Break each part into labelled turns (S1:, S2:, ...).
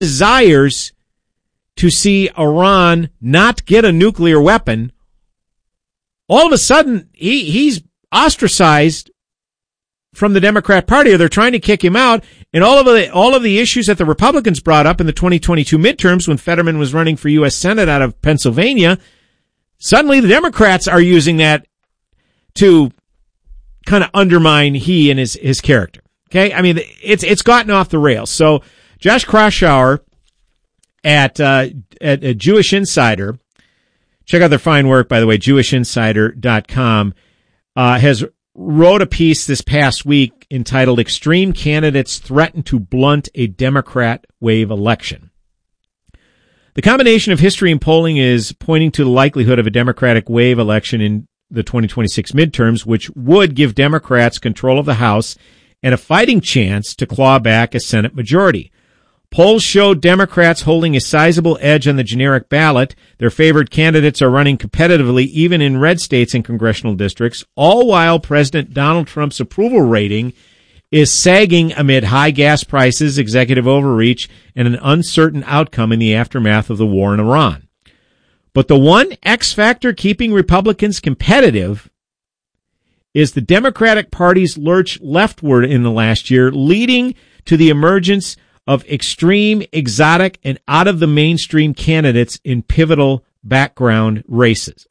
S1: desires to see Iran not get a nuclear weapon, all of a sudden he's ostracized from the Democrat Party, or they're trying to kick him out. And all of the issues that the Republicans brought up in the 2022 midterms when Fetterman was running for U.S. Senate out of Pennsylvania, suddenly the Democrats are using that to kind of undermine he and his character. Okay, I mean it's gotten off the rails. So Josh Kraushaar at Jewish Insider, check out their fine work, by the way, JewishInsider.com, has wrote a piece this past week entitled "Extreme Candidates Threaten to Blunt a Democrat Wave Election." The combination of history and polling is pointing to the likelihood of a Democratic wave election in the 2026 midterms, which would give Democrats control of the House and a fighting chance to claw back a Senate majority. Polls show Democrats holding a sizable edge on the generic ballot. Their favored candidates are running competitively even in red states and congressional districts, all while President Donald Trump's approval rating is sagging amid high gas prices, executive overreach, and an uncertain outcome in the aftermath of the war in Iran. But the one X factor keeping Republicans competitive is the Democratic Party's lurch leftward in the last year, leading to the emergence of extreme, exotic, and out-of-the-mainstream candidates in pivotal battleground races.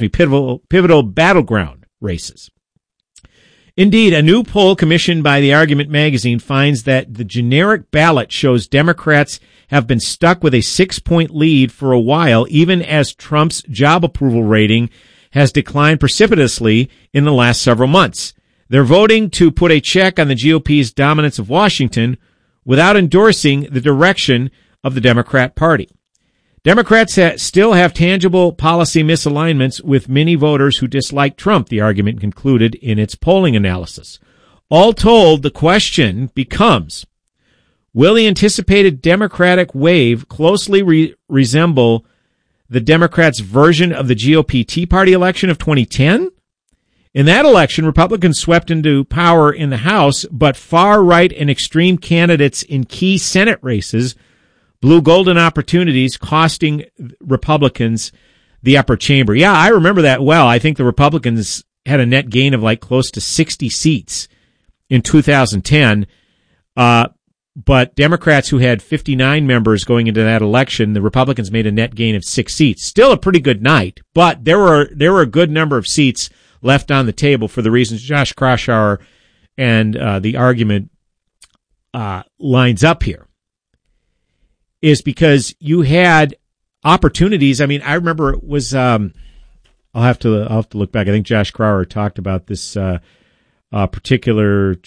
S1: Indeed, a new poll commissioned by The Argument magazine finds that the generic ballot shows Democrats have been stuck with a 6-point lead for a while, even as Trump's job approval rating has declined precipitously in the last several months. They're voting to put a check on the GOP's dominance of Washington without endorsing the direction of the Democrat Party. Democrats still have tangible policy misalignments with many voters who dislike Trump, The Argument concluded in its polling analysis. All told, the question becomes, will the anticipated Democratic wave closely resemble the Democrats' version of the GOP Tea Party election of 2010? In that election, Republicans swept into power in the House, but far-right and extreme candidates in key Senate races blew golden opportunities, costing Republicans the upper chamber. Yeah, I remember that well. I think the Republicans had a net gain of like close to 60 seats in 2010. But Democrats who had 59 members going into that election, the Republicans made a net gain of 6 seats. Still a pretty good night, but there were a good number of seats left on the table for the reasons Josh Kraushaar and The Argument lines up here, is because you had opportunities. I mean, I remember it was I'll have to look back. I think Josh Kraushaar talked about this particular.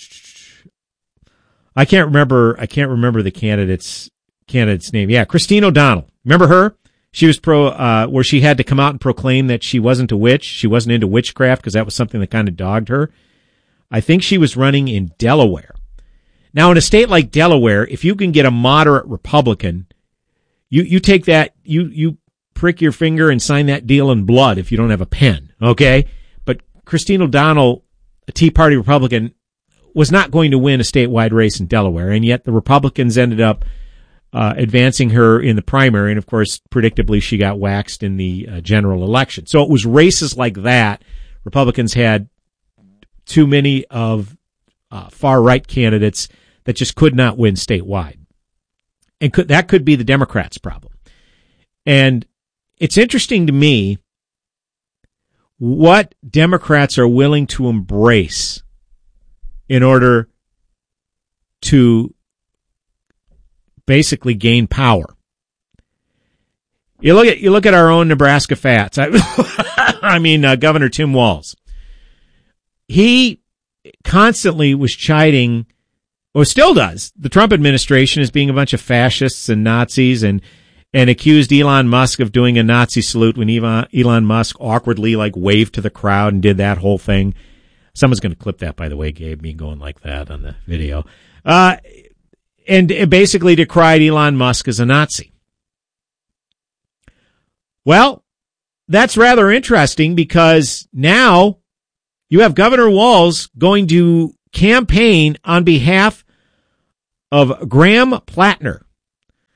S1: I can't remember the candidate's name. Yeah, Christine O'Donnell. Remember her? She was where she had to come out and proclaim that she wasn't a witch. She wasn't into witchcraft because that was something that kind of dogged her. I think she was running in Delaware. Now, in a state like Delaware, if you can get a moderate Republican, you take that, you prick your finger and sign that deal in blood if you don't have a pen, okay? But Christine O'Donnell, a Tea Party Republican, was not going to win a statewide race in Delaware, and yet the Republicans ended up advancing her in the primary, and of course, predictably, she got waxed in the general election. So it was races like that. Republicans had too many of far-right candidates that just could not win statewide. And that could be the Democrats' problem. And it's interesting to me what Democrats are willing to embrace in order to basically gain power. You look at our own Nebraska Fats. I mean, Governor Tim Walz. He constantly was chiding, or still does, the Trump administration as being a bunch of fascists and Nazis, and accused Elon Musk of doing a Nazi salute when Elon Musk awkwardly waved to the crowd and did that whole thing. Someone's going to clip that, by the way, Gabe, me going like that on the video. And it basically decried Elon Musk as a Nazi. Well, that's rather interesting because now you have Governor Walz going to campaign on behalf of Graham Plattner,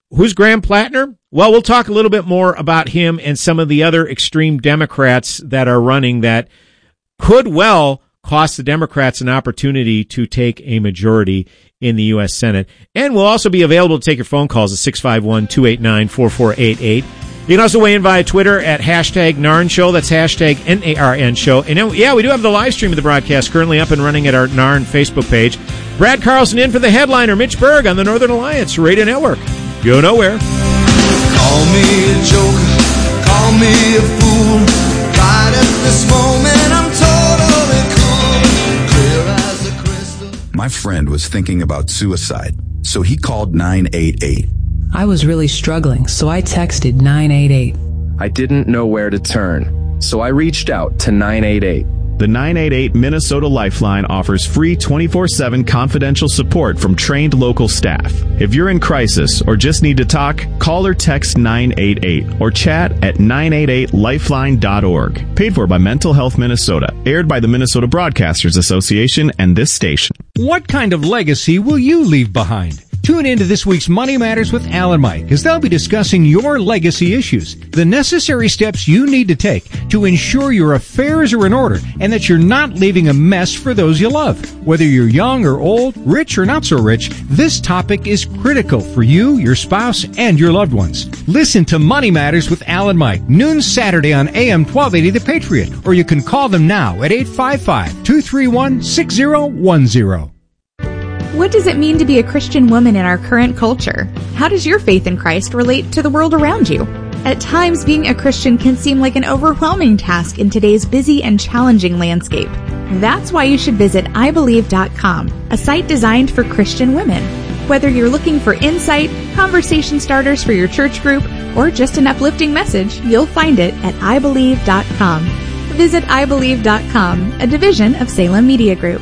S1: Who's Graham Plattner? Well, we'll talk a little bit more about him and some of the other extreme Democrats that are running that could well cost the Democrats an opportunity to take a majority in the U.S. Senate. And we'll also be available to take your phone calls at 651-289-4488. You can also weigh in via Twitter at hashtag Narn Show. That's hashtag NARN Show. And then, we do have the live stream of the broadcast currently up and running at our Narn Facebook page. Brad Carlson in for the headliner, Mitch Berg, on the Northern Alliance Radio Network. Go nowhere.
S2: Call me a joker, call me a fool. Right at this moment, I'm totally cool. Clear as a crystal.
S3: My friend was thinking about suicide, so he called 988.
S4: I was really struggling, so I texted 988.
S5: I didn't know where to turn, so I reached out to 988.
S6: The 988 Minnesota Lifeline offers free 24/7 confidential support from trained local staff. If you're in crisis or just need to talk, call or text 988 or chat at 988lifeline.org. Paid for by Mental Health Minnesota. Aired by the Minnesota Broadcasters Association and this station.
S7: What kind of legacy will you leave behind? Tune into this week's Money Matters with Al and Mike, as they'll be discussing your legacy issues, the necessary steps you need to take to ensure your affairs are in order and that you're not leaving a mess for those you love. Whether you're young or old, rich or not so rich, this topic is critical for you, your spouse, and your loved ones. Listen to Money Matters with Al and Mike, noon Saturday on AM 1280 The Patriot, or you can call them now at 855-231-6010.
S8: What does it mean to be a Christian woman in our current culture? How does your faith in Christ relate to the world around you? At times, being a Christian can seem like an overwhelming task in today's busy and challenging landscape. That's why you should visit ibelieve.com, a site designed for Christian women. Whether you're looking for insight, conversation starters for your church group, or just an uplifting message, you'll find it at ibelieve.com. Visit ibelieve.com, a division of Salem Media Group.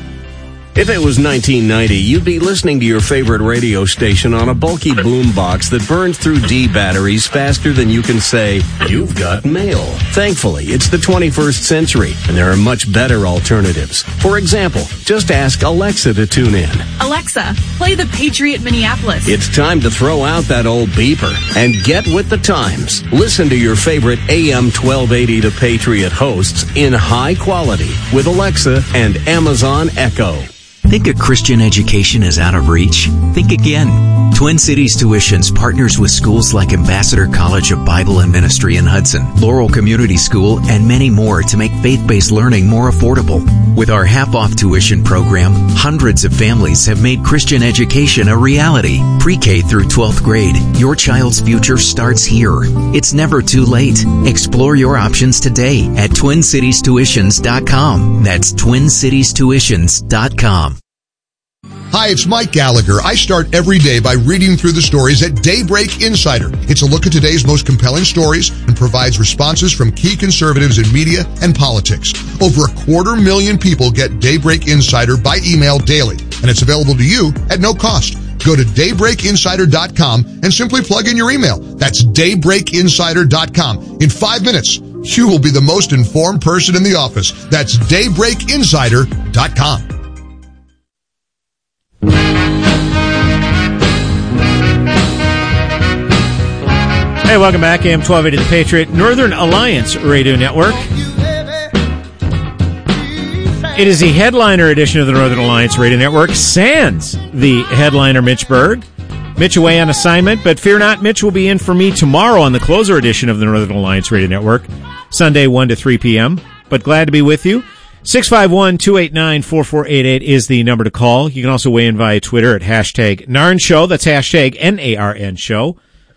S9: If it was 1990, you'd be listening to your favorite radio station on a bulky boombox that burns through D batteries faster than you can say, "You've got mail." Thankfully, it's the 21st century, and there are much better alternatives. For example, just ask Alexa to tune in.
S10: Alexa, play the Patriot Minneapolis.
S9: It's time to throw out that old beeper and get with the times. Listen to your favorite AM 1280 The Patriot hosts in high quality with Alexa and Amazon Echo.
S11: Think a Christian education is out of reach? Think again. Twin Cities Tuitions partners with schools like Ambassador College of Bible and Ministry in Hudson, Laurel Community School, and many more to make faith-based learning more affordable. With our half-off tuition program, hundreds of families have made Christian education a reality. Pre-K through 12th grade, your child's future starts here. It's never too late. Explore your options today at TwinCitiesTuitions.com. That's TwinCitiesTuitions.com.
S12: Hi, it's Mike Gallagher. I start every day by reading through the stories at Daybreak Insider. It's a look at today's most compelling stories and provides responses from key conservatives in media and politics. Over 250,000 people get Daybreak Insider by email daily, and it's available to you at no cost. Go to daybreakinsider.com and simply plug in your email. That's daybreakinsider.com. In 5 minutes, you will be the most informed person in the office. That's daybreakinsider.com.
S1: Hey, welcome back. AM 1280 The Patriot, Northern Alliance Radio Network. It is the headliner edition of the Northern Alliance Radio Network, sans the headliner Mitch Berg. Mitch away on assignment, but fear not, Mitch will be in for me tomorrow on the closer edition of the Northern Alliance Radio Network, Sunday 1 to 3 p.m. But glad to be with you. 651-289-4488 is the number to call. You can also weigh in via Twitter at hashtag Narn Show. That's hashtag NARN Show.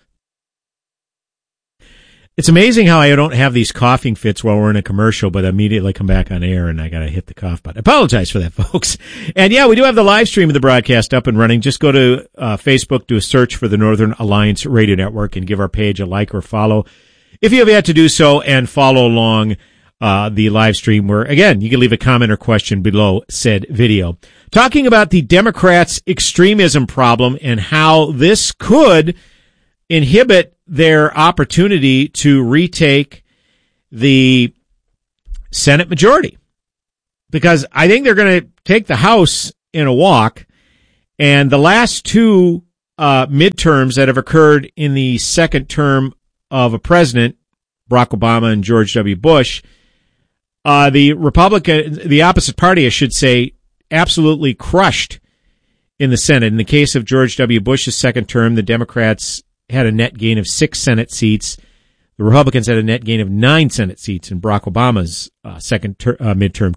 S1: It's amazing how I don't have these coughing fits while we're in a commercial, but immediately come back on air and I gotta hit the cough button. I apologize for that, folks. And yeah, we do have the live stream of the broadcast up and running. Just go to Facebook, do a search for the Northern Alliance Radio Network and give our page a like or follow if you have yet to do so, and follow along the live stream where, again, you can leave a comment or question below said video. Talking about the Democrats' extremism problem and how this could inhibit their opportunity to retake the Senate majority. Because I think they're going to take the House in a walk, and the last two midterms that have occurred in the second term of a president, Barack Obama and George W. Bush, the opposite party, I should say, absolutely crushed in the Senate. In the case of George W. Bush's second term, the Democrats had a net gain of 6 Senate seats. The Republicans had a net gain of 9 Senate seats in Barack Obama's second midterm,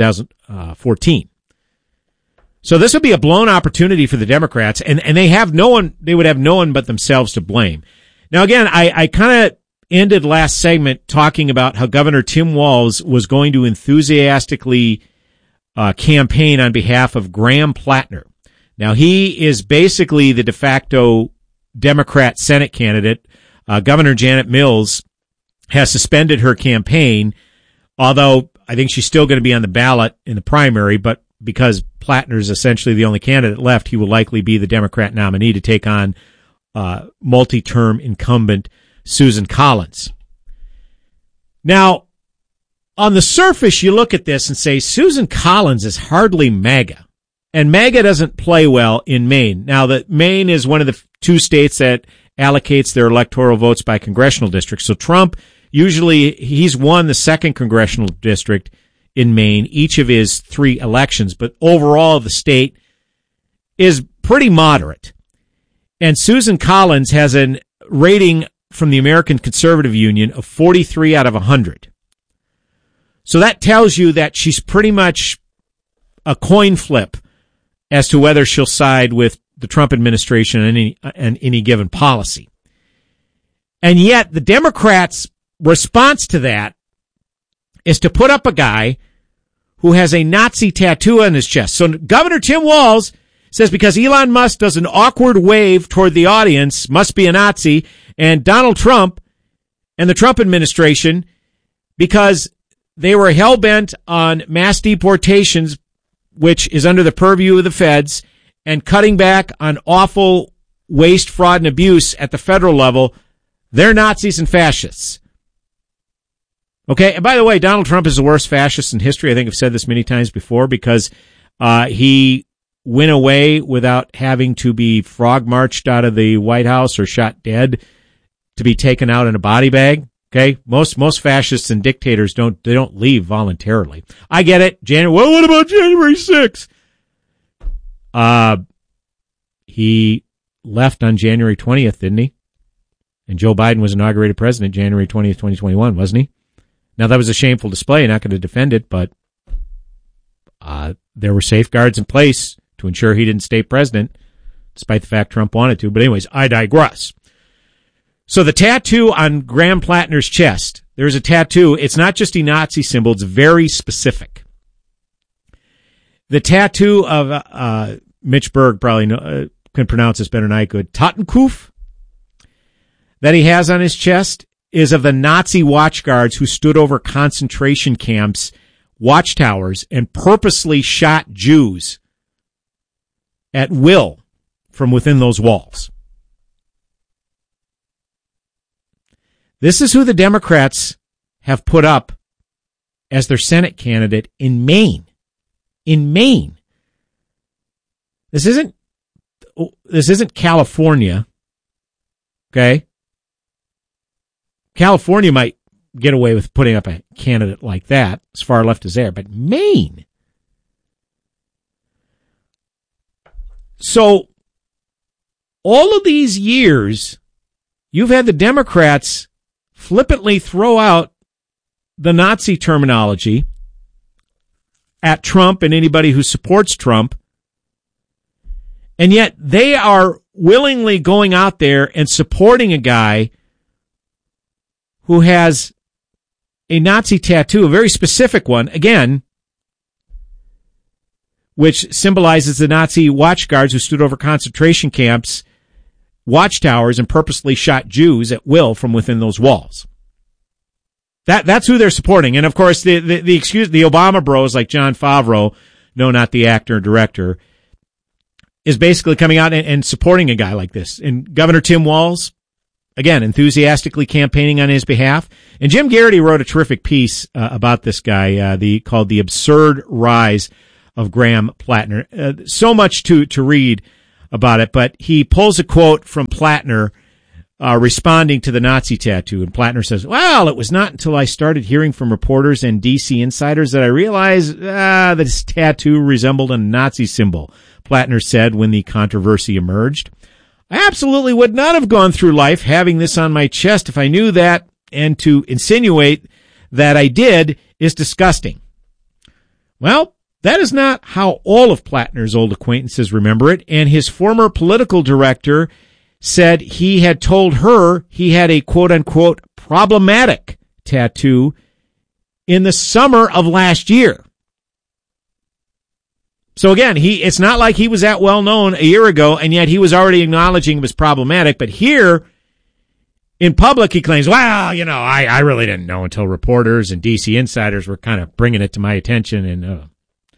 S1: 2014. So this would be a blown opportunity for the Democrats, and they would have no one but themselves to blame. Now again, I kind of ended last segment talking about how Governor Tim Walz was going to enthusiastically campaign on behalf of Graham Plattner. Now he is basically the de facto Democrat Senate candidate. Governor Janet Mills has suspended her campaign, although I think she's still going to be on the ballot in the primary, but because Plattner is essentially the only candidate left, he will likely be the Democrat nominee to take on multi-term incumbent Susan Collins. Now, on the surface, you look at this and say, Susan Collins is hardly MAGA, and MAGA doesn't play well in Maine. Now, Maine is one of the 2 states that allocates their electoral votes by congressional district. So Trump, usually, he's won the 2nd congressional district in Maine, each of his 3 elections, but overall the state is pretty moderate. And Susan Collins has a rating from the American Conservative Union of 43 out of 100. So that tells you that she's pretty much a coin flip as to whether she'll side with the Trump administration and any given policy. And yet the Democrats' response to that is to put up a guy who has a Nazi tattoo on his chest. So Governor Tim Walz says because Elon Musk does an awkward wave toward the audience, must be a Nazi, and Donald Trump and the Trump administration, because they were hell-bent on mass deportations, which is under the purview of the feds, and cutting back on awful waste, fraud, and abuse at the federal level, they're Nazis and fascists. Okay, and by the way, Donald Trump is the worst fascist in history. I think I've said this many times before because he went away without having to be frog marched out of the White House or shot dead to be taken out in a body bag. Okay, most fascists and dictators don't leave voluntarily. I get it. Well, what about January 6th? He left on January 20th, didn't he? And Joe Biden was inaugurated president January 20th, 2021, wasn't he? Now, that was a shameful display. I'm not going to defend it, but there were safeguards in place to ensure he didn't stay president, despite the fact Trump wanted to. But anyways, I digress. So the tattoo on Graham Plattner's chest, there's a tattoo. It's not just a Nazi symbol. It's very specific. The tattoo of Mitch Berg probably can pronounce this better than I could. Totenkopf that he has on his chest is of the Nazi watchguards who stood over concentration camps, watchtowers, and purposely shot Jews at will from within those walls. This is who the Democrats have put up as their Senate candidate in Maine. In Maine. This isn't California. Okay? California might get away with putting up a candidate like that, as far left as there, but Maine. So, all of these years, you've had the Democrats flippantly throw out the Nazi terminology at Trump and anybody who supports Trump, and yet they are willingly going out there and supporting a guy who has a Nazi tattoo, a very specific one, again, which symbolizes the Nazi watchguards who stood over concentration camps, watchtowers, and purposely shot Jews at will from within those walls. That's who they're supporting. And of course, the Obama bros like Jon Favreau, no, not the actor or director, is basically coming out and supporting a guy like this. And Governor Tim Walz, again, enthusiastically campaigning on his behalf. And Jim Garrity wrote a terrific piece about this guy, called The Absurd Rise of Graham Plattner. So much to read about it, but he pulls a quote from Plattner responding to the Nazi tattoo. And Plattner says, well, it was not until I started hearing from reporters and DC insiders that I realized that his tattoo resembled a Nazi symbol, Plattner said when the controversy emerged. I absolutely would not have gone through life having this on my chest if I knew that, and to insinuate that I did is disgusting. Well, that is not how all of Plattner's old acquaintances remember it, and his former political director said he had told her he had a quote-unquote problematic tattoo in the summer of last year. So again, it's not like he was that well known a year ago, and yet he was already acknowledging it was problematic. But here, in public, he claims, well, I really didn't know until reporters and DC insiders were kind of bringing it to my attention. And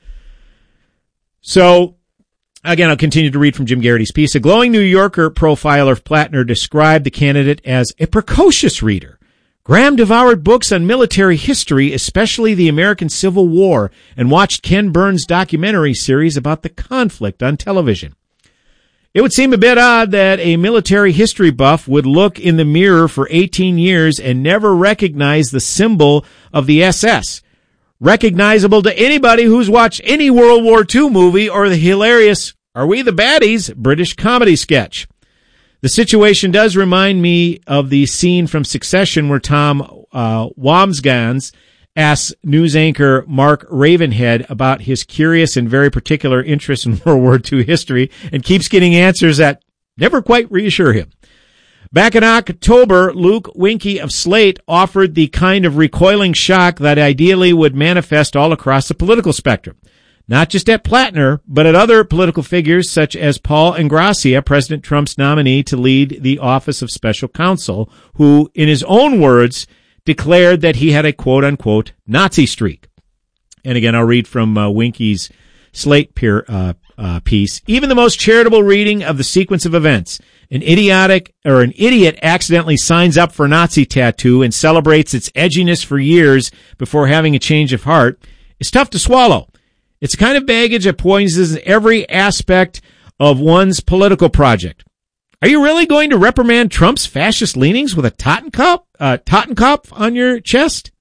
S1: so, again, I'll continue to read from Jim Garrity's piece. A glowing New Yorker profiler of Plattner described the candidate as a precocious reader. Graham devoured books on military history, especially the American Civil War, and watched Ken Burns' documentary series about the conflict on television. It would seem a bit odd that a military history buff would look in the mirror for 18 years and never recognize the symbol of the SS. Recognizable to anybody who's watched any World War II movie or the hilarious Are We the Baddies British comedy sketch. The situation does remind me of the scene from Succession where Tom Wambsgans asks news anchor Mark Ravenhead about his curious and very particular interest in World War II history and keeps getting answers that never quite reassure him. Back in October, Luke Winkie of Slate offered the kind of recoiling shock that ideally would manifest all across the political spectrum. Not just at Plattner, but at other political figures such as Paul Ingrassia, President Trump's nominee to lead the Office of Special Counsel, who, in his own words, declared that he had a quote-unquote Nazi streak. And again, I'll read from Winkie's Slate piece. Even the most charitable reading of the sequence of events, an idiot accidentally signs up for a Nazi tattoo and celebrates its edginess for years before having a change of heart, is tough to swallow. It's a kind of baggage that poisons every aspect of one's political project. Are you really going to reprimand Trump's fascist leanings with a Totenkopf on your chest?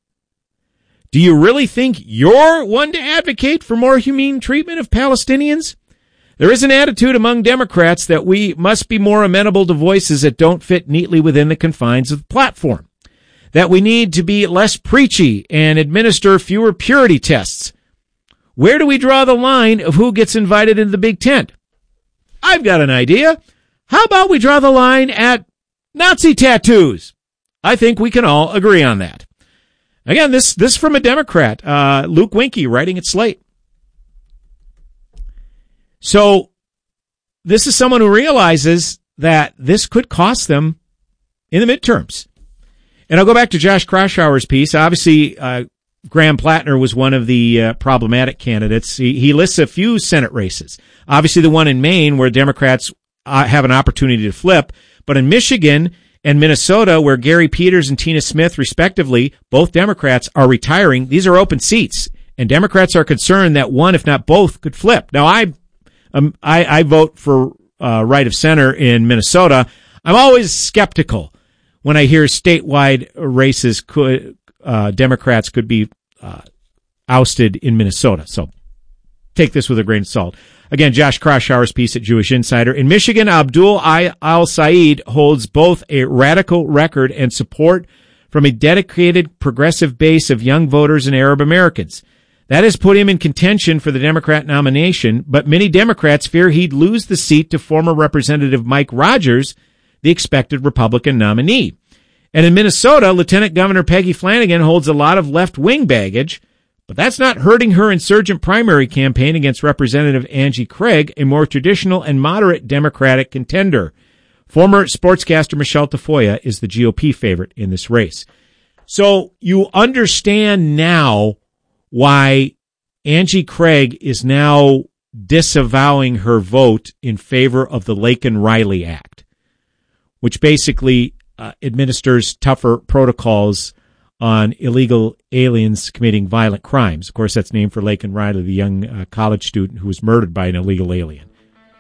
S1: Do you really think you're one to advocate for more humane treatment of Palestinians? There is an attitude among Democrats that we must be more amenable to voices that don't fit neatly within the confines of the platform, that we need to be less preachy and administer fewer purity tests. Where do we draw the line of who gets invited into the big tent? I've got an idea. How about we draw the line at Nazi tattoos? I think we can all agree on that. Again, this from a Democrat, Luke Winkie, writing at Slate. So this is someone who realizes that this could cost them in the midterms. And I'll go back to Josh Kraushaar's piece. Obviously, Graham Plattner was one of the problematic candidates. He lists a few Senate races. Obviously, the one in Maine where Democrats have an opportunity to flip. But in Michigan and Minnesota, where Gary Peters and Tina Smith, respectively, both Democrats, are retiring, these are open seats. And Democrats are concerned that one, if not both, could flip. Now, I vote for right of center in Minnesota. I'm always skeptical when I hear statewide races Democrats could be ousted in Minnesota. So take this with a grain of salt. Again, Josh Kraushaar's piece at Jewish Insider. In Michigan, Abdul al-Said holds both a radical record and support from a dedicated progressive base of young voters and Arab Americans. That has put him in contention for the Democrat nomination, but many Democrats fear he'd lose the seat to former Representative Mike Rogers, the expected Republican nominee. And in Minnesota, Lieutenant Governor Peggy Flanagan holds a lot of left-wing baggage, but that's not hurting her insurgent primary campaign against Representative Angie Craig, a more traditional and moderate Democratic contender. Former sportscaster Michelle Tafoya is the GOP favorite in this race. So you understand now why Angie Craig is now disavowing her vote in favor of the Laken-Riley Act, which basically administers tougher protocols on illegal aliens committing violent crimes. Of course, that's named for Laken Riley, the young college student who was murdered by an illegal alien.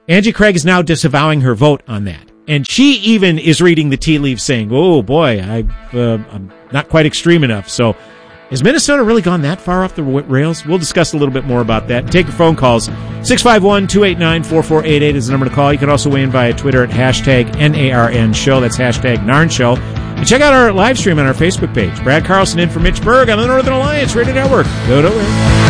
S1: Angie Craig is now disavowing her vote on that. And she even is reading the tea leaves saying, oh, boy, I'm not quite extreme enough. So has Minnesota really gone that far off the rails? We'll discuss a little bit more about that. Take your phone calls. 651-289-4488 is the number to call. You can also weigh in via Twitter at hashtag NARN Show. That's hashtag NARN Show. And check out our live stream on our Facebook page. Brad Carlson in for Mitch Berg on the Northern Alliance Radio Network. Go to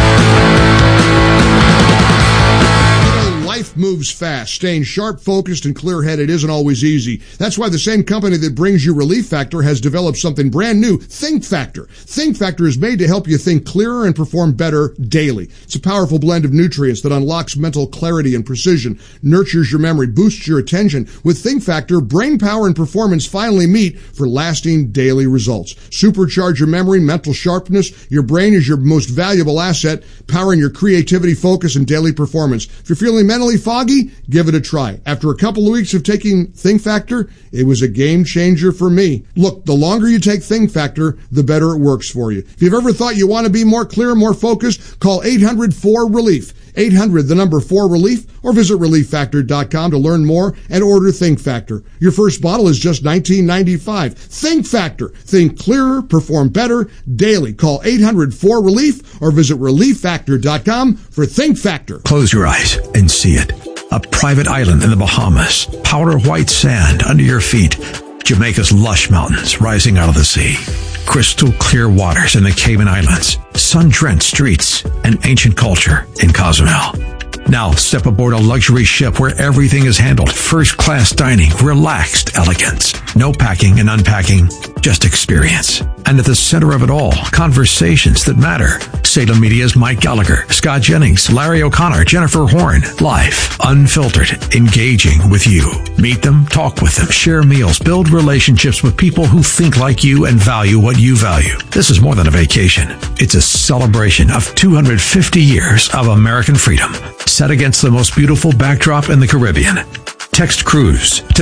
S12: Life moves fast. Staying sharp, focused, and clear-headed isn't always easy. That's why the same company that brings you Relief Factor has developed something brand new, Think Factor. Think Factor is made to help you think clearer and perform better daily. It's a powerful blend of nutrients that unlocks mental clarity and precision, nurtures your memory, boosts your attention. With Think Factor, brain power and performance finally meet for lasting daily results. Supercharge your memory, mental sharpness. Your brain is your most valuable asset, powering your creativity, focus, and daily performance. If you're feeling mentally foggy, give it a try. After a couple of weeks of taking Think Factor, it was a game changer for me. Look, the longer you take Think Factor, the better it works for you. If you've ever thought you want to be more clear, more focused, call 800-4RELIEF. 800, the number 4RELIEF, or visit ReliefFactor.com to learn more and order Think Factor. Your first bottle is just $19.95. Think Factor. Think clearer, perform better daily. Call 800-4RELIEF or visit ReliefFactor.com for Think Factor.
S13: Close your eyes and see it. A private island in the Bahamas. Powder white sand under your feet. Jamaica's lush mountains rising out of the sea. Crystal clear waters in the Cayman Islands. Sun-drenched streets and ancient culture in Cozumel. Now step aboard a luxury ship where everything is handled. First-class dining, relaxed elegance. No packing and unpacking, just experience. And at the center of it all, conversations that matter. Salem Media's Mike Gallagher, Scott Jennings, Larry O'Connor, Jennifer Horn. Live, unfiltered, engaging with you. Meet them, talk with them, share meals, build relationships with people who think like you and value what you value. This is more than a vacation. It's a celebration of 250 years of American freedom, set against the most beautiful backdrop in the Caribbean. Text cruise to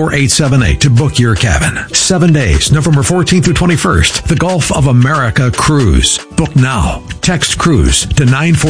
S13: 94878 to book your cabin. 7 days, November 14th through 21st. The Gulf of America Cruise. Book now. Text cruise to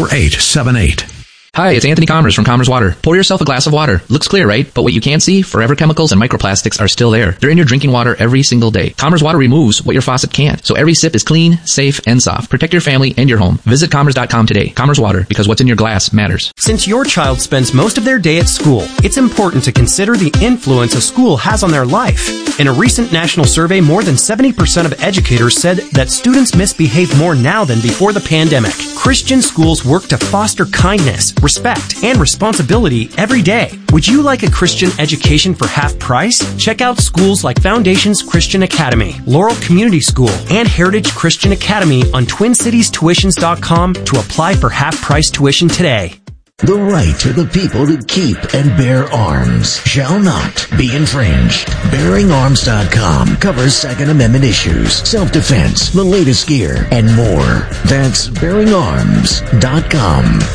S13: 94878.
S14: Hi, it's Anthony Commerce from Commerce Water. Pour yourself a glass of water. Looks clear, right? But what you can't see, forever chemicals and microplastics are still there. They're in your drinking water every single day. Commerce Water removes what your faucet can't. So every sip is clean, safe, and soft. Protect your family and your home. Visit Commerce.com today. Commerce Water, because what's in your glass matters.
S15: Since your child spends most of their day at school, it's important to consider the influence a school has on their life. In a recent national survey, more than 70% of educators said that students misbehave more now than before the pandemic. Christian schools work to foster kindness, respect, and responsibility every day. Would you like a Christian education for half price? Check out schools like Foundations Christian Academy, Laurel Community School, and Heritage Christian Academy on TwinCitiesTuitions.com to apply for half price tuition today.
S16: The right of the people to keep and bear arms shall not be infringed. BearingArms.com covers Second Amendment issues, self-defense, the latest gear, and more. That's BearingArms.com.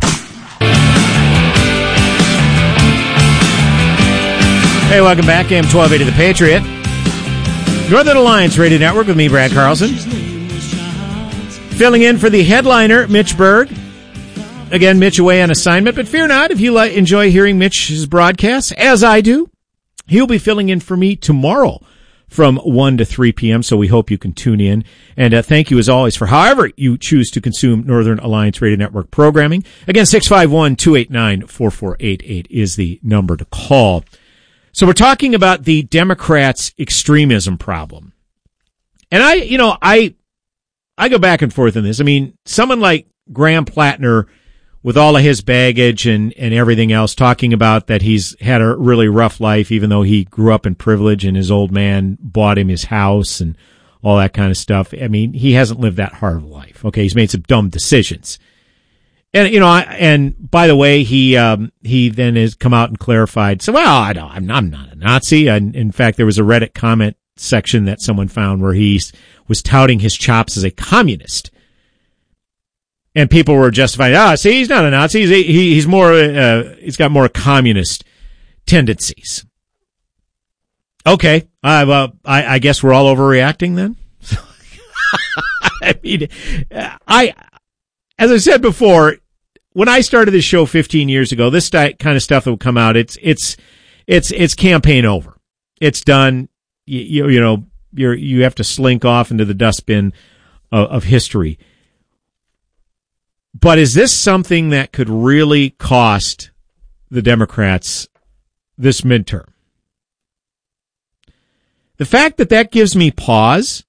S1: Hey, welcome back. AM 1280 The Patriot. Northern Alliance Radio Network with me, Brad Carlson. Filling in for the headliner, Mitch Berg. Again, Mitch away on assignment, but fear not, if you enjoy hearing Mitch's broadcasts, as I do, he'll be filling in for me tomorrow from 1 to 3 p.m., so we hope you can tune in. And thank you, as always, for however you choose to consume Northern Alliance Radio Network programming. Again, 651-289-4488 is the number to call. So we're talking about the Democrats' extremism problem. And I go back and forth on this. I mean, someone like Graham Plattner, with all of his baggage and everything else, talking about that he's had a really rough life, even though he grew up in privilege and his old man bought him his house and all that kind of stuff. I mean, he hasn't lived that hard of a life. Okay, he's made some dumb decisions. And, and by the way, he then has come out and clarified. So, well, I'm not a Nazi. And in fact, there was a Reddit comment section that someone found where he was touting his chops as a communist. And people were justifying, see, he's not a Nazi. He's more, he's got more communist tendencies. Okay. I guess we're all overreacting then. I mean, as I said before, when I started this show 15 years ago, this kind of stuff that would come out, it's campaign over. It's done. You have to slink off into the dustbin of history. But is this something that could really cost the Democrats this midterm? The fact that gives me pause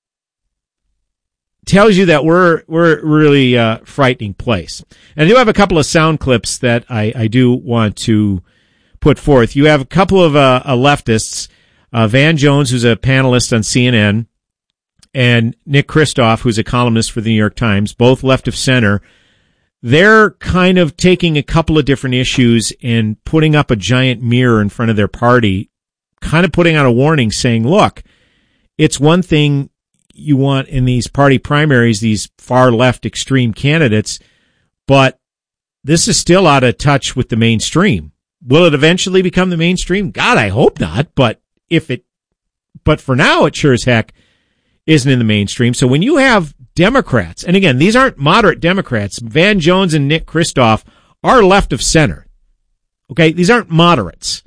S1: tells you that we're really frightening place. And I do have a couple of sound clips that I do want to put forth. You have a couple of leftists, Van Jones, who's a panelist on CNN, and Nick Kristof, who's a columnist for the New York Times, both left of center. They're kind of taking a couple of different issues and putting up a giant mirror in front of their party, kind of putting out a warning saying, look, it's one thing you want in these party primaries, these far left extreme candidates, but this is still out of touch with the mainstream. Will it eventually become the mainstream? God, I hope not, but for now, it sure as heck isn't in the mainstream. So when you have Democrats, and again, these aren't moderate Democrats, Van Jones and Nick Kristof are left of center. Okay, these aren't moderates.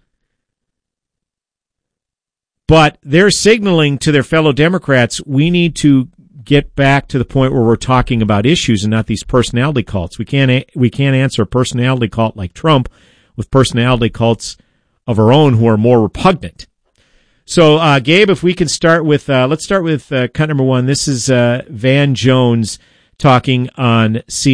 S1: But they're signaling to their fellow Democrats, we need to get back to the point where we're talking about issues and not these personality cults. We can't answer a personality cult like Trump with personality cults of our own who are more repugnant. So, Gabe, if we can start with, let's start with cut number one. This is Van Jones talking on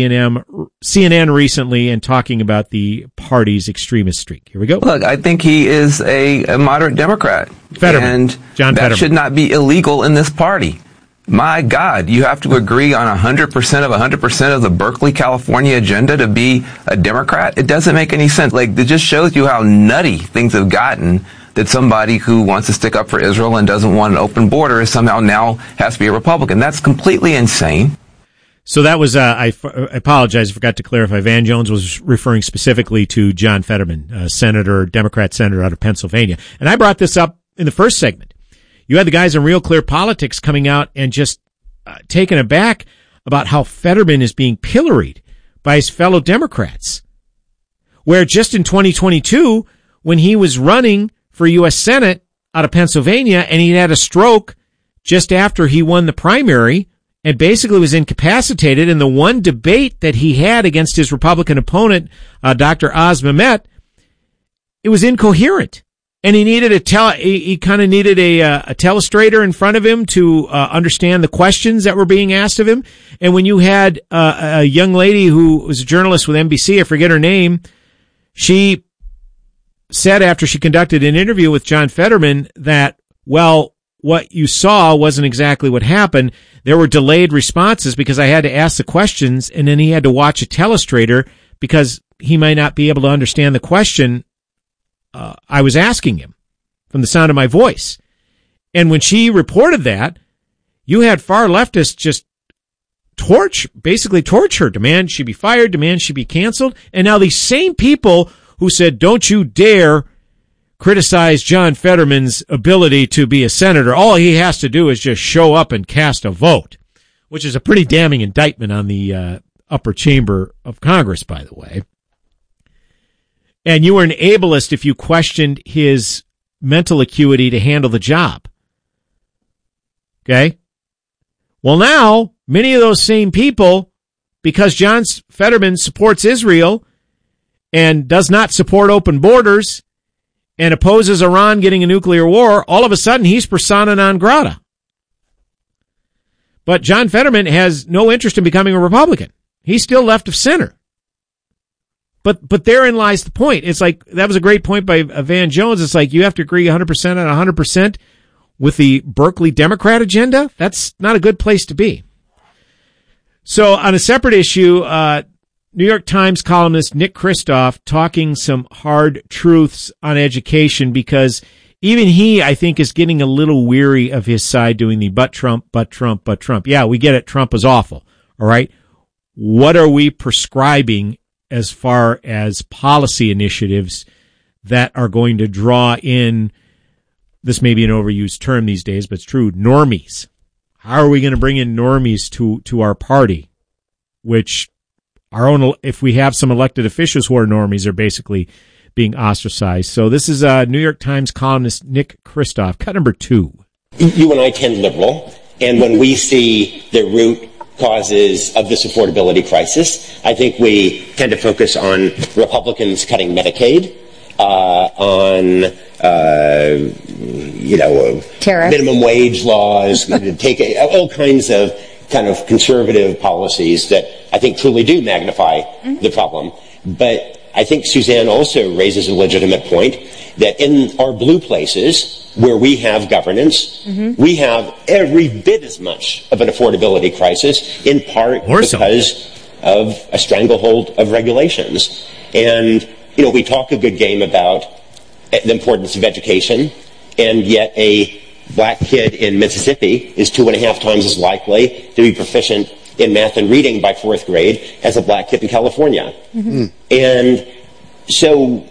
S1: CNN recently and talking about the party's extremist streak. Here we go.
S17: Look, I think he is a moderate Democrat.
S1: Fetterman.
S17: And
S1: John
S17: that
S1: Fetterman.
S17: should not be illegal in this party. My God, you have to agree on 100% of the Berkeley, California agenda to be a Democrat? It doesn't make any sense. Like, it just shows you how nutty things have gotten that somebody who wants to stick up for Israel and doesn't want an open border is somehow now has to be a Republican. That's completely insane.
S1: So that was, I apologize, I forgot to clarify. Van Jones was referring specifically to John Fetterman, Democrat senator out of Pennsylvania. And I brought this up in the first segment. You had the guys in Real Clear Politics coming out and just taken aback about how Fetterman is being pilloried by his fellow Democrats. Where just in 2022, when he was running for U.S. Senate out of Pennsylvania and he had a stroke just after he won the primary and basically was incapacitated, in the one debate that he had against his Republican opponent, Dr. Oz Mehmet, it was incoherent. And he needed he kind of needed a telestrator in front of him to understand the questions that were being asked of him. And when you had a young lady who was a journalist with NBC, I forget her name, she said after she conducted an interview with John Fetterman that, well, what you saw wasn't exactly what happened. There were delayed responses because I had to ask the questions, and then he had to watch a telestrator because he might not be able to understand the question I was asking him from the sound of my voice. And when she reported that, you had far leftists just basically torch her, demand she be fired, demand she be canceled. And now these same people who said, don't you dare criticize John Fetterman's ability to be a senator. All he has to do is just show up and cast a vote, which is a pretty damning indictment on the upper chamber of Congress, by the way. And you were an ableist if you questioned his mental acuity to handle the job. Okay? Well, now, many of those same people, because John Fetterman supports Israel and does not support open borders and opposes Iran getting a nuclear war, all of a sudden he's persona non grata. But John Fetterman has no interest in becoming a Republican. He's still left of center. But therein lies the point. It's like, that was a great point by Van Jones. It's like, you have to agree 100% on 100% with the Berkeley Democrat agenda. That's not a good place to be. So on a separate issue, New York Times columnist Nick Kristof talking some hard truths on education, because even he, I think, is getting a little weary of his side doing the but Trump. Yeah, we get it. Trump is awful. All right. What are we prescribing as far as policy initiatives that are going to draw in, this may be an overused term these days, but it's true, normies? How are we going to bring in normies to our party, which if we have some elected officials who are normies, are basically being ostracized. So this is New York Times columnist Nick Kristof, cut number 2.
S18: You and I tend liberal, and when we see the root causes of this affordability crisis, I think we tend to focus on Republicans cutting Medicaid, on minimum wage laws, take all kinds of kind of conservative policies that I think truly do magnify the problem. But I think Suzanne also raises a legitimate point that in our blue places where we have governance, we have every bit as much of an affordability crisis, in part because of a stranglehold of regulations. And, we talk a good game about the importance of education, and yet a black kid in Mississippi is 2.5 times as likely to be proficient in math and reading by 4th grade as a black kid in California. And so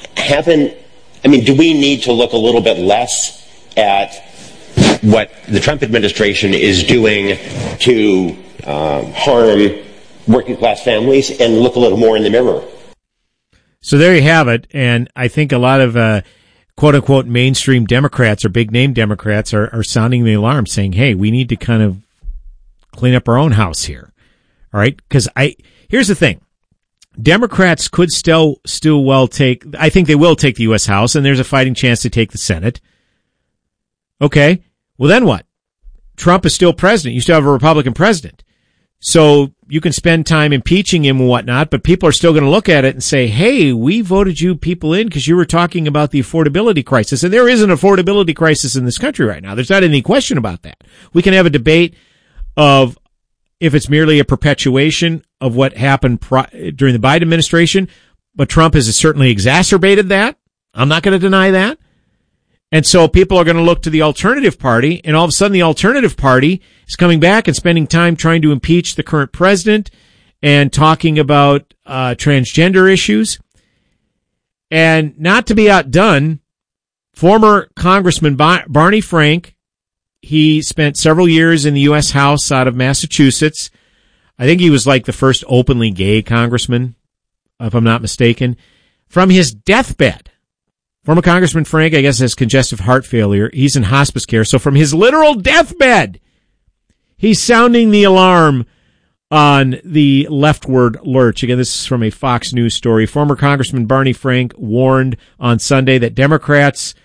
S18: do we need to look a little bit less at what the Trump administration is doing to harm working class families and look a little more in the mirror?
S1: So there you have it. And I think a lot of quote unquote mainstream Democrats or big name Democrats are sounding the alarm, saying, hey, we need to kind of clean up our own house here. All right. Because here's the thing. Democrats could still well I think they will take the U.S. House, and there's a fighting chance to take the Senate. Okay. Well, then what? Trump is still president. You still have a Republican president. So you can spend time impeaching him and whatnot, but people are still going to look at it and say, hey, we voted you people in because you were talking about the affordability crisis. And there is an affordability crisis in this country right now. There's not any question about that. We can have a debate of if it's merely a perpetuation of what happened during the Biden administration, but Trump has certainly exacerbated that. I'm not going to deny that. And so people are going to look to the alternative party, and all of a sudden the alternative party is coming back and spending time trying to impeach the current president and talking about transgender issues. And not to be outdone, former Congressman Barney Frank, he spent several years in the U.S. House out of Massachusetts. I think he was like the first openly gay congressman, if I'm not mistaken. From his deathbed, former Congressman Frank, I guess, has congestive heart failure. He's in hospice care. So from his literal deathbed, he's sounding the alarm on the leftward lurch. Again, this is from a Fox News story. Former Congressman Barney Frank warned on Sunday that Democrats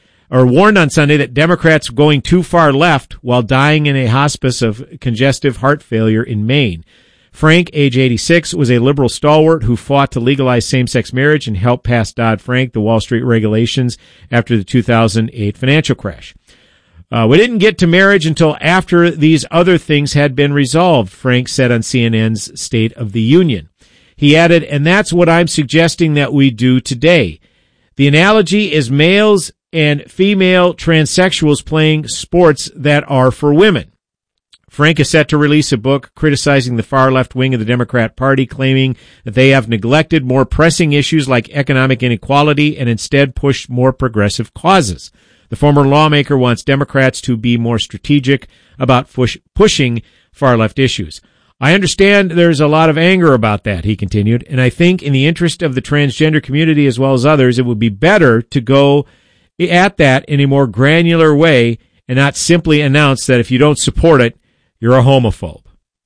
S1: going too far left while dying in a hospice of congestive heart failure in Maine. Frank, age 86, was a liberal stalwart who fought to legalize same-sex marriage and helped pass Dodd-Frank, the Wall Street regulations, after the 2008 financial crash. We didn't get to marriage until after these other things had been resolved, Frank said on CNN's State of the Union. He added, and that's what I'm suggesting that we do today. The analogy is males and female transsexuals playing sports that are for women. Frank is set to release a book criticizing the far left wing of the Democrat Party, claiming that they have neglected more pressing issues like economic inequality and instead pushed more progressive causes. The former lawmaker wants Democrats to be more strategic about pushing far left issues. I understand there's a lot of anger about that, he continued, and I think in the interest of the transgender community as well as others, it would be better to go at that in a more granular way and not simply announce that if you don't support it, you're a homophobe.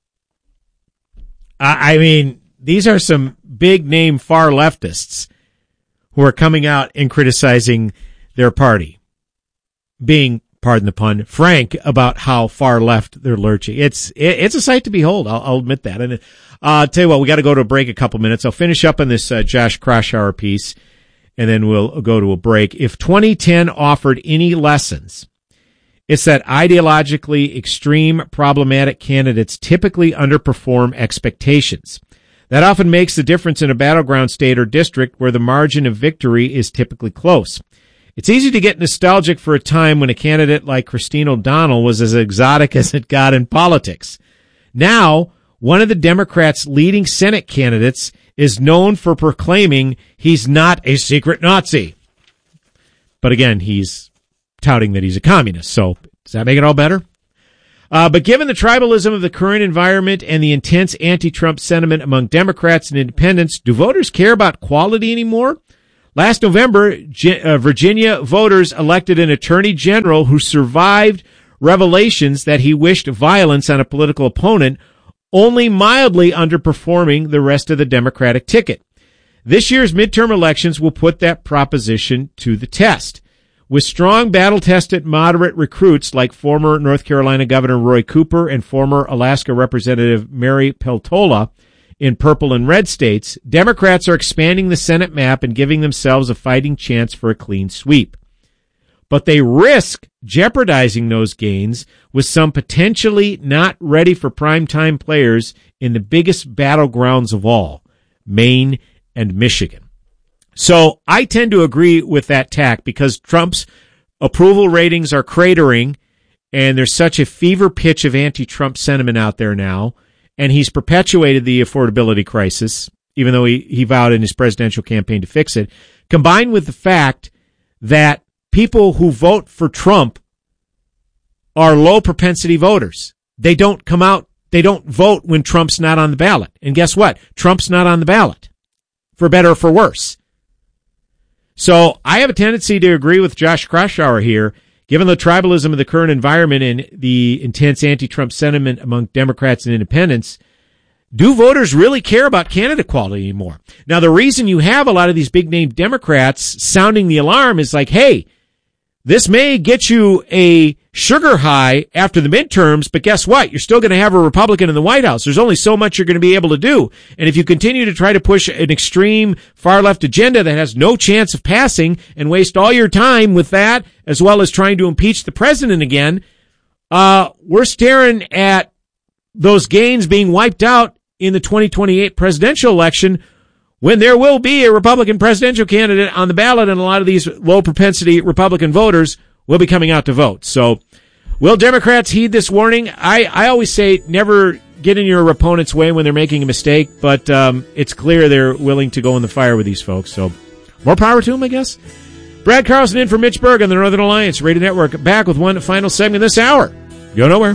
S1: I mean, these are some big-name far leftists who are coming out and criticizing their party, being, pardon the pun, frank about how far left they're lurching. It's a sight to behold. I'll admit that. And I'll tell you what, we got to go to a break a couple minutes. I'll finish up on this Josh Kraushaar piece, and then we'll go to a break. If 2010 offered any lessons, it's that ideologically extreme, problematic candidates typically underperform expectations. That often makes the difference in a battleground state or district where the margin of victory is typically close. It's easy to get nostalgic for a time when a candidate like Christine O'Donnell was as exotic as it got in politics. Now, one of the Democrats' leading Senate candidates is known for proclaiming he's not a secret Nazi. But again, he's touting that he's a communist. So does that make it all better? But given the tribalism of the current environment and the intense anti-Trump sentiment among Democrats and independents, do voters care about quality anymore? Last November, Virginia voters elected an attorney general who survived revelations that he wished violence on a political opponent, only mildly underperforming the rest of the Democratic ticket. This year's midterm elections will put that proposition to the test. With strong battle-tested moderate recruits like former North Carolina Governor Roy Cooper and former Alaska Representative Mary Peltola in purple and red states, Democrats are expanding the Senate map and giving themselves a fighting chance for a clean sweep. But they risk jeopardizing those gains with some potentially not ready for primetime players in the biggest battlegrounds of all, Maine and Michigan. So I tend to agree with that tack because Trump's approval ratings are cratering and there's such a fever pitch of anti-Trump sentiment out there now, and he's perpetuated the affordability crisis, even though he vowed in his presidential campaign to fix it, combined with the fact that people who vote for Trump are low propensity voters. They don't come out, they don't vote when Trump's not on the ballot. And guess what? Trump's not on the ballot, for better or for worse. So I have a tendency to agree with Josh Kraushaar here, given the tribalism of the current environment and the intense anti-Trump sentiment among Democrats and independents. Do voters really care about candidate quality anymore? Now, the reason you have a lot of these big-name Democrats sounding the alarm is like, hey, this may get you a sugar high after the midterms, but guess what? You're still going to have a Republican in the White House. There's only so much you're going to be able to do. And if you continue to try to push an extreme far-left agenda that has no chance of passing and waste all your time with that, as well as trying to impeach the president again, we're staring at those gains being wiped out in the 2028 presidential election, when there will be a Republican presidential candidate on the ballot, and a lot of these low-propensity Republican voters will be coming out to vote. So, will Democrats heed this warning? I always say never get in your opponent's way when they're making a mistake, but it's clear they're willing to go in the fire with these folks. So, more power to them, I guess. Brad Carlson in for Mitch Berg on the Northern Alliance Radio Network. Back with one final segment this hour. Go nowhere.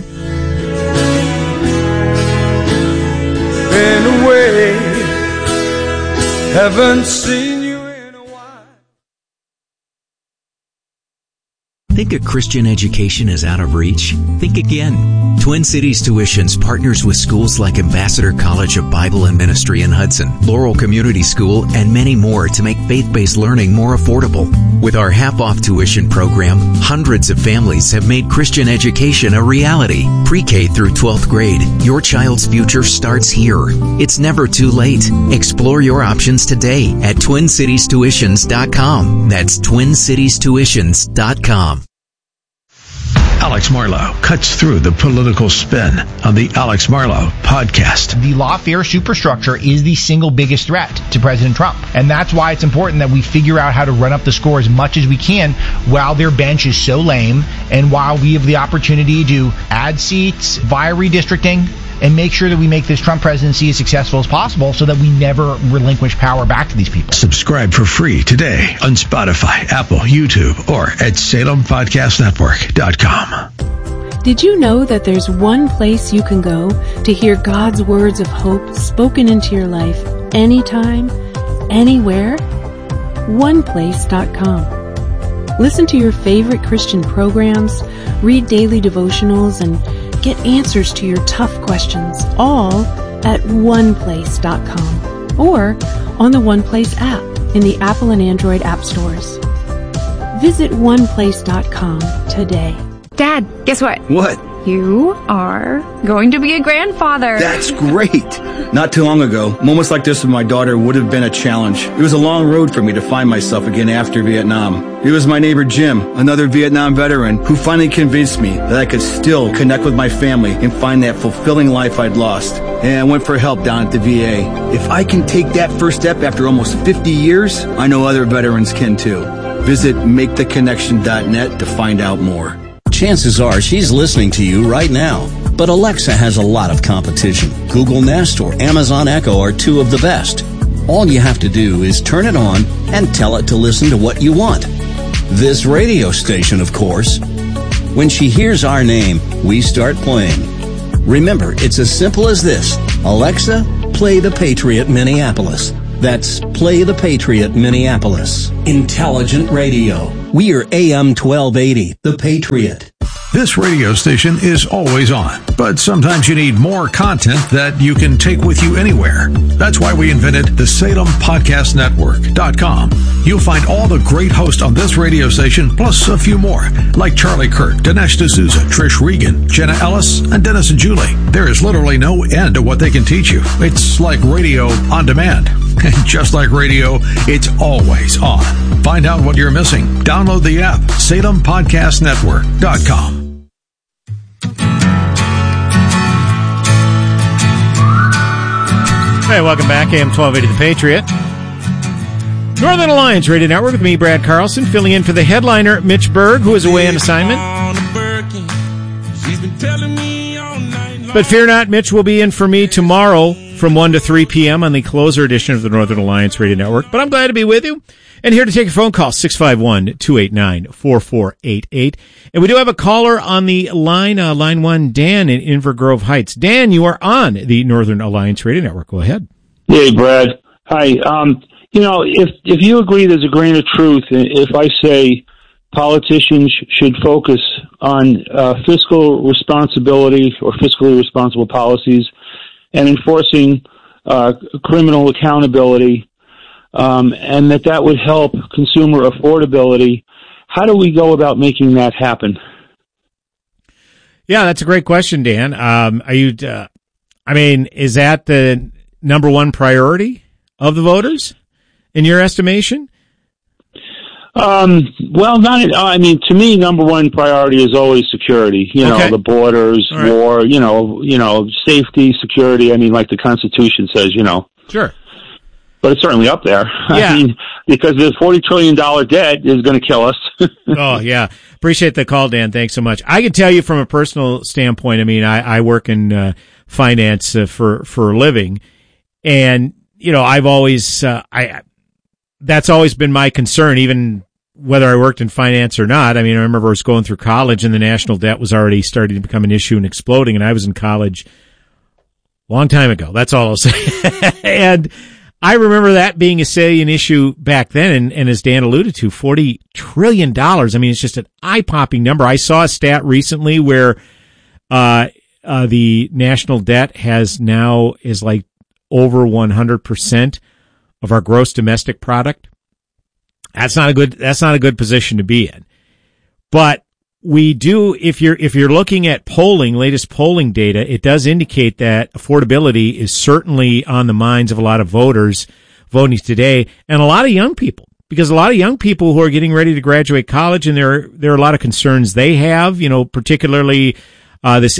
S2: Been away, haven't seen you in a while.
S11: Think a Christian education is out of reach? Think again. Twin Cities Tuitions partners with schools like Ambassador College of Bible and Ministry in Hudson, Laurel Community School, and many more to make faith-based learning more affordable. With our half-off tuition program, hundreds of families have made Christian education a reality. Pre-K through 12th grade, your child's future starts here. It's never too late. Explore your options today at TwinCitiesTuitions.com. That's TwinCitiesTuitions.com.
S13: Alex Marlow cuts through the political spin on the Alex Marlow podcast.
S19: The lawfare superstructure is the single biggest threat to President Trump. And that's why it's important that we figure out how to run up the score as much as we can while their bench is so lame and while we have the opportunity to add seats via redistricting and make sure that we make this Trump presidency as successful as possible so that we never relinquish power back to these people.
S13: Subscribe for free today on Spotify, Apple, YouTube, or at SalemPodcastNetwork.com.
S20: Did you know that there's one place you can go to hear God's words of hope spoken into your life anytime, anywhere? OnePlace.com. Listen to your favorite Christian programs, read daily devotionals, and get answers to your tough questions, all at OnePlace.com or on the OnePlace app in the Apple and Android app stores. Visit OnePlace.com today.
S8: Dad, guess what?
S21: What?
S8: You are going to be a grandfather.
S21: That's great. Not too long ago, moments like this with my daughter would have been a challenge. It was a long road for me to find myself again after Vietnam. It was my neighbor Jim, another Vietnam veteran, who finally convinced me that I could still connect with my family and find that fulfilling life I'd lost. And I went for help down at the VA. If I can take that first step after almost 50 years, I know other veterans can too. Visit MakeTheConnection.net to find out more.
S9: Chances are she's listening to you right now. But Alexa has a lot of competition. Google Nest or Amazon Echo are two of the best. All you have to do is turn it on and tell it to listen to what you want. This radio station, of course.
S3: When she hears our name, we start playing. Remember, it's as simple as this. Alexa, play The Patriot Minneapolis. That's Play the Patriot Minneapolis. Intelligent radio. We are AM 1280, The Patriot.
S13: This radio station is always on, but sometimes you need more content that you can take with you anywhere. That's why we invented the SalemPodcastNetwork.com. You'll find all the great hosts on this radio station, plus a few more, like Charlie Kirk, Dinesh D'Souza, Trish Regan, Jenna Ellis, and Dennis and Julie. There is literally no end to what they can teach you. It's like radio on demand. And just like radio, it's always on. Find out what you're missing. Download the app, SalemPodcastNetwork.com.
S1: Hey, welcome back. AM 1280 The Patriot. Northern Alliance Radio Network with me, Brad Carlson, filling in for the headliner, Mitch Berg, who is away on assignment. But fear not, Mitch will be in for me tomorrow from 1 to 3 p.m. on the closer edition of the Northern Alliance Radio Network. But I'm glad to be with you. And here to take your phone call, 651-289-4488. And we do have a caller on the line, line 1, Dan in Inver Grove Heights. Dan, you are on the Northern Alliance Radio Network. Go ahead.
S22: Hey, Brad. Hi. If you agree there's a grain of truth, if I say politicians should focus on fiscal responsibility or fiscally responsible policies and enforcing criminal accountability, and that would help consumer affordability, how do we go about making that happen?
S1: Yeah, that's a great question, Dan. Is that the number one priority of the voters in your estimation?
S22: To me, number one priority is always security. The borders, right. War, safety, security. Like the Constitution says,
S1: Sure.
S22: But it's certainly up there.
S1: Yeah.
S22: Because the $40 trillion debt is going to kill us.
S1: Oh, yeah. Appreciate the call, Dan. Thanks so much. I can tell you from a personal standpoint, I work in finance for a living. And, I've always, that's always been my concern, even whether I worked in finance or not. I remember I was going through college and the national debt was already starting to become an issue and exploding. And I was in college a long time ago. That's all I'll say. And I remember that being a salient issue back then. And as Dan alluded to, $40 trillion. It's just an eye-popping number. I saw a stat recently where, the national debt is like over 100% of our gross domestic product. That's not a good position to be in. But we do, if you're looking at latest polling data, it does indicate that affordability is certainly on the minds of a lot of voters voting today, and a lot of young people, because a lot of young people who are getting ready to graduate college, and there are a lot of concerns they have, particularly, this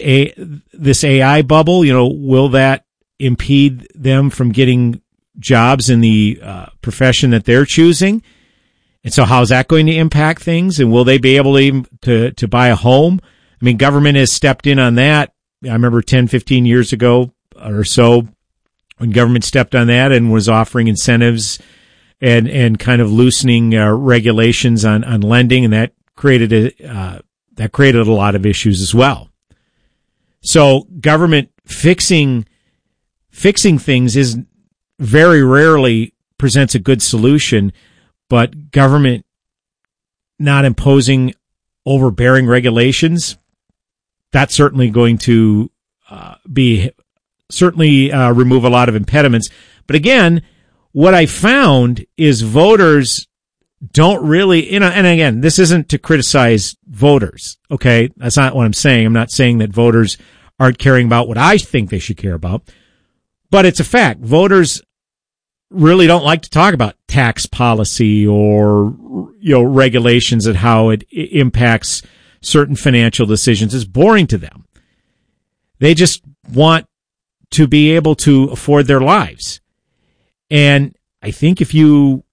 S1: AI bubble, will that impede them from getting jobs in the profession that they're choosing? And so how's that going to impact things? And will they be able to buy a home? Government has stepped in on that. I remember 10, 15 years ago or so when government stepped on that and was offering incentives and kind of loosening regulations on lending, and that created a lot of issues as well. So government fixing things is very rarely presents a good solution. But government not imposing overbearing regulations, that's certainly going to remove a lot of impediments. But again, what I found is voters don't really, and again, this isn't to criticize voters, okay? That's not what I'm saying. I'm not saying that voters aren't caring about what I think they should care about. But it's a fact. Voters really don't like to talk about tax policy or, regulations and how it impacts certain financial decisions. It's boring to them. They just want to be able to afford their lives. And I think if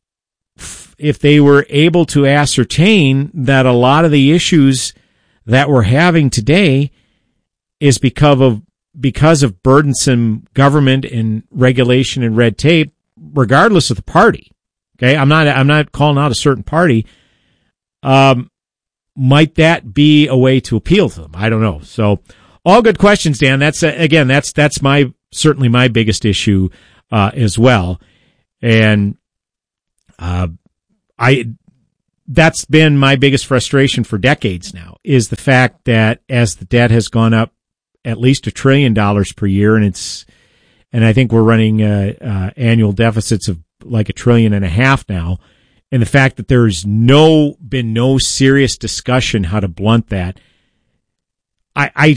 S1: they were able to ascertain that a lot of the issues that we're having today is because of burdensome government and regulation and red tape, regardless of the party. Okay. I'm not calling out a certain party. might that be a way to appeal to them? I don't know. So all good questions, Dan. That's certainly my biggest issue, as well. And, that's been my biggest frustration for decades now, is the fact that as the debt has gone up at least $1 trillion per year, and I think we're running annual deficits of like $1.5 trillion now, and the fact that there's been no serious discussion how to blunt that, I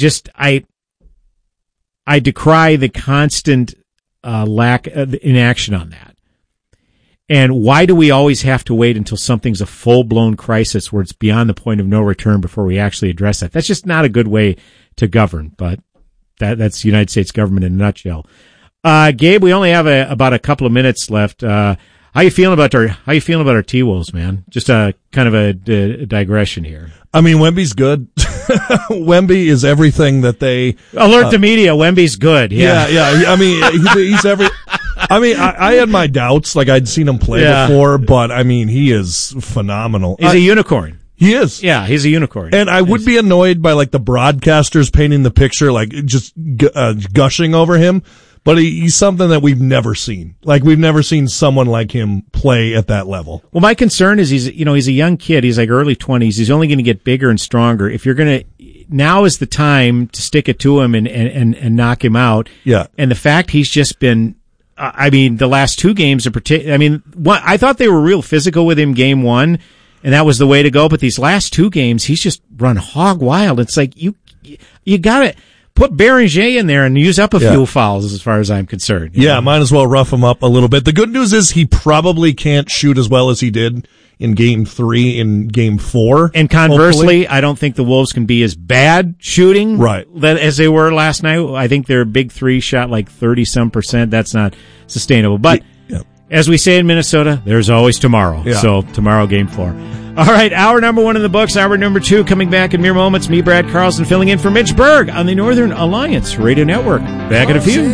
S1: decry the constant lack of inaction on that. And why do we always have to wait until something's a full-blown crisis where it's beyond the point of no return before we actually address that? That's just not a good way to govern, but that's the United States government in a nutshell. Gabe, we only have about a couple of minutes left. How you feeling about our T-Wolves, man? Just a kind of a digression here.
S4: I mean, Wemby's good. Wemby is everything that they
S1: alert the media. Wemby's good. Yeah.
S4: I mean, he's every. I mean, I had my doubts. Like, I'd seen him play before, but I mean, he is phenomenal.
S1: He's a unicorn.
S4: He is.
S1: Yeah, he's a unicorn.
S4: And I would be annoyed by like the broadcasters painting the picture, like just gushing over him. But he's something that we've never seen. Like, we've never seen someone like him play at that level.
S1: Well, my concern is he's a young kid. He's like early 20s. He's only going to get bigger and stronger. If you're going to, now is the time to stick it to him and knock him out.
S4: Yeah.
S1: And the fact he's just been, the last two games in particular, I thought they were real physical with him game one, and that was the way to go. But these last two games, he's just run hog wild. It's like, you gotta put Béranger in there and use up a few fouls as far as I'm concerned.
S4: Yeah, might as well rough him up a little bit. The good news is he probably can't shoot as well as he did in game 3 in game 4.
S1: And conversely, hopefully. I don't think the Wolves can be as bad shooting as they were last night. I think their big three shot like 30-some%. That's not sustainable. But as we say in Minnesota, there's always tomorrow.
S4: Yeah.
S1: So tomorrow, game 4. All right, hour number 1 in the books. Hour number 2 coming back in mere moments. Me, Brad Carlson, filling in for Mitch Berg on the Northern Alliance Radio Network. Back in a few.